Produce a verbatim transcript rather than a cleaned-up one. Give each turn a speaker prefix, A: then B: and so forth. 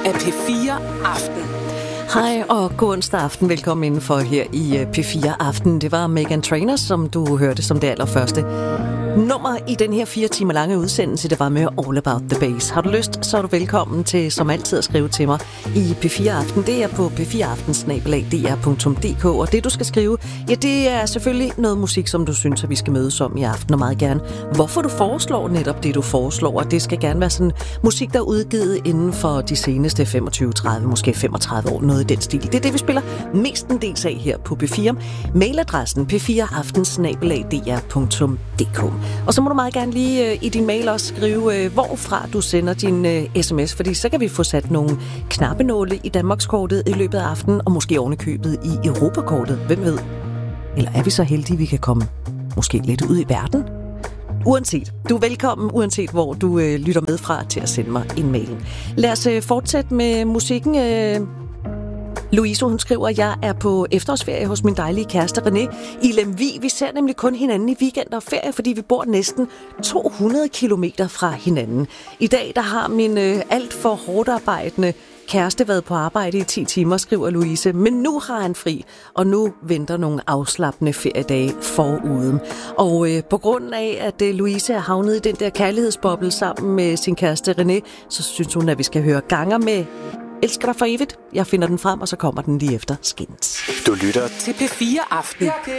A: af P fire Aften.
B: Hej og god onsdag aften. Velkommen indenfor her i P fire Aften. Det var Meghan Trainor, som du hørte som det allerførste nummer i den her fire timer lange udsendelse. Det var med All About The Bass. Har du lyst, så er du velkommen til som altid at skrive til mig i P fire Aften. Det er på p fire aften snabel-a d r punktum d k. Og det du skal skrive, ja, det er selvfølgelig noget musik, som du synes, at vi skal mødes om i aften. Og meget gerne, hvorfor du foreslår netop det, du foreslår. Og det skal gerne være sådan musik, der er udgivet inden for de seneste femogtyve, tredive, måske femogtredive år. Noget i den stil. Det er det, vi spiller mestendels af her på P fire. Mailadressen p fire aften snabel-a d r punktum d k. Og så må du meget gerne lige øh, i din mail også skrive, øh, hvorfra du sender din øh, sms, fordi så kan vi få sat nogle knappenåle i Danmarkskortet i løbet af aftenen, og måske ovenikøbet i Europakortet. Hvem ved? Eller er vi så heldige, at vi kan komme måske lidt ud i verden? Uanset. Du er velkommen, uanset hvor du øh, lytter med fra, til at sende mig en mail. Lad os øh, fortsætte med musikken. Øh Louise, hun skriver, at jeg er på efterårsferie hos min dejlige kæreste René i Lemvig. Vi ser nemlig kun hinanden i weekend og ferie, fordi vi bor næsten to hundrede kilometer fra hinanden. I dag der har min øh, alt for hårdt arbejdende kæreste været på arbejde i ti timer, skriver Louise. Men nu har han fri, og nu venter nogle afslappende feriedage forude. Og øh, på grund af, at øh, Louise er havnet i den der kærlighedsboble sammen med sin kæreste René, så synes hun, at vi skal høre Ganger med Elsker dig for evigt. Jeg finder den frem, og så kommer den lige efter Skins.
A: Du lytter til P fire Aften.